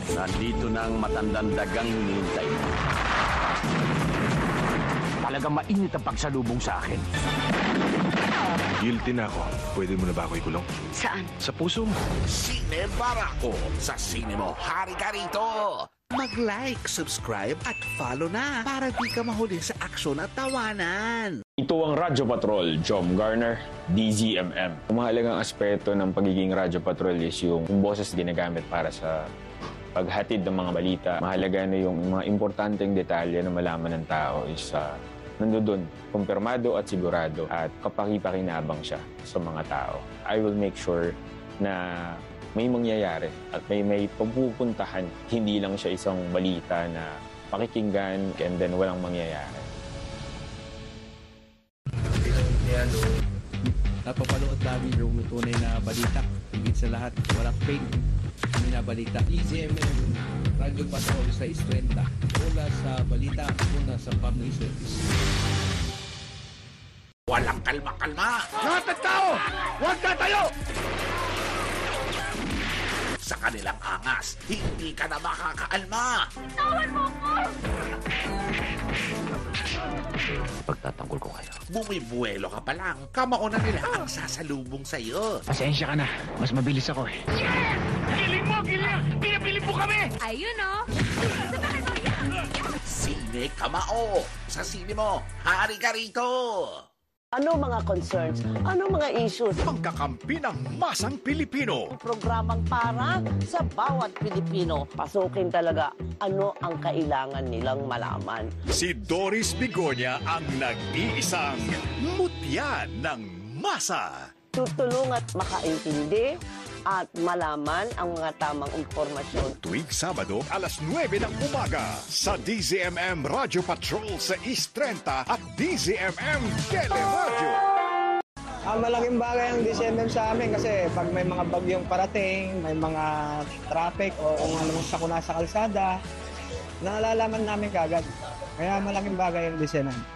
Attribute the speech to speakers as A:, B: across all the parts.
A: Nandito na ang matandang dagang hinihintay mo. Talagang mainit ang pagsalubong sa akin.
B: Guilty na ako. Pwede mo na ba ako ikulong?
C: Saan?
B: Sa puso mo.
D: Sine Barako sa Sine mo. Hari ka rito! Mag-like, subscribe at follow na para di ka mahuli sa aksyon at tawanan.
E: Ito ang Radyo Patrol, Jom Garner, DZMM. Ang mahalagang aspeto ng pagiging Radyo Patrol is yung boses ginagamit para sa paghatid ng mga balita. Mahalaga na yung mga importanteng detalye na malaman ng tao is nandoon, kumpirmado at sigurado at kapakipakinabang siya sa mga tao. I will make sure na may mangyayari at may pagpupuntahan. Hindi lang siya isang balita na pakikinggan and then walang mangyayari.
F: Napapanood namin yung tunay na balita. Higit sa lahat, walang fake na balita. DZMM, Radyo Patrol sa Istrenta. Una sa balita, una sa public service.
D: Walang kalma-kalma!
A: Lahat ng tao! Huwag na tayo!
D: Sa kanilang angas, hindi ka na makakaalma!
C: Tawan mo ko!
A: Pagtatanggol ko kayo.
D: Bumibuelo ka pa lang, kamao na nila ang sasalubong sa'yo.
A: Pasensya ka na. Mas mabilis ako eh.
C: Yes!
A: Giling mo! Giling! Pinapili mo kami!
C: Ayun o! Sabakit mo yan!
D: Sine Kamao! Sa sine mo, hari ka rito!
G: Ano mga concerns? Ano mga issues?
D: Pagkakampi ng masang Pilipino.
G: Programang para sa bawat Pilipino. Pasukin talaga ano ang kailangan nilang malaman.
D: Si Doris Bigonya ang nag-iisang mutya ng masa.
G: Tutulong at makaintindi at malaman ang mga tamang impormasyon.
D: Tuwing Sabado, alas 9 ng umaga sa DZMM Radio Patrol sa East 30 at DZMM Teleradyo.
H: Malaking bagay ang DZMM sa amin kasi pag may mga bagyong parating, may mga traffic o kung anong sakuna sa kalsada, nalalaman namin kagad. Kaya malaking bagay ang DZMM.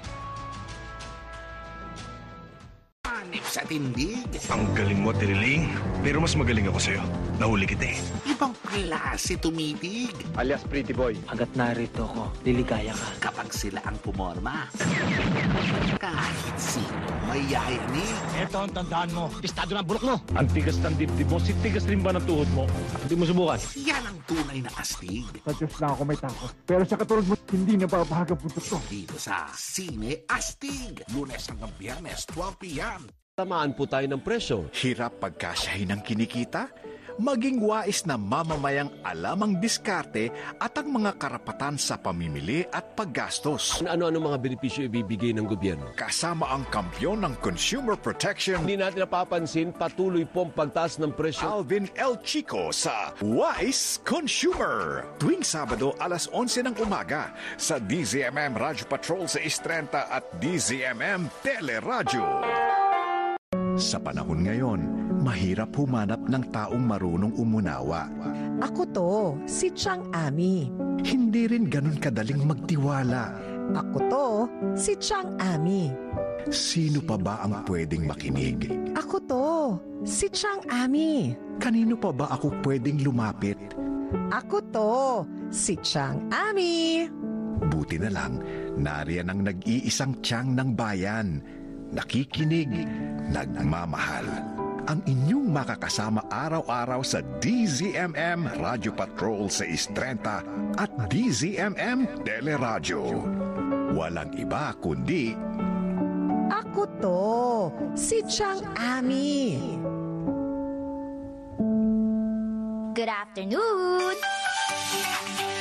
D: Anip sa tindig.
B: Ang galing mo, Tiriling. Pero mas magaling ako sa'yo. Nahuli kita eh.
D: Ibang klase tumitig.
A: Alias Pretty Boy. Hanggat narito ko, liligaya ka.
D: Kapag sila ang pumorma. Kahit sino may yayanig.
A: Ito ang tandaan mo. Pistado ng bulok mo. Ang tigas ng dibdib mo, si tigas rin ba ng tuhod mo? Hindi mo subukan.
D: Yan ang tunay na astig.
H: Sa Diyos lang ako may takot. Pero sa katulad mo, hindi na babahag ang puntot ko.
D: Dito sa Sine Astig. Lunes hanggang Biyernes, 12 p.m.
I: Tamaan po tayo ng presyo.
D: Hirap pagkasyahin ng kinikita? Maging wais na mamamayang alam ang diskarte at ang mga karapatan sa pamimili at paggastos.
I: Ano-ano mga benepisyo ibibigay ng gobyerno?
D: Kasama ang kampyon ng consumer protection,
I: Hindi natin napapansin, patuloy po ang pagtaas ng presyo.
D: Alvin L. Chico sa Wise Consumer. Tuwing Sabado, alas 11 ng umaga sa DZMM Radio Patrol sa Istrenta at DZMM Teleradyo. Sa panahon ngayon, mahirap humanap ng taong marunong umunawa.
J: Ako to, si Chang Ami.
D: Hindi rin ganun kadaling magtiwala.
J: Ako to, si Chang Ami.
D: Sino pa ba ang pwedeng makinig?
J: Ako to, si Chang Ami.
D: Kanino pa ba ako pwedeng lumapit?
J: Ako to, si Chang Ami.
D: Buti na lang, nariyan ang nag-iisang tiyang ng bayan. Nakikinig, nagmamahal. Ang inyong makakasama araw-araw sa DZMM Radio Patrol sa Istrenta at DZMM Teleradyo. Walang iba kundi
J: Ako to, si Chang Ami.
C: Good afternoon!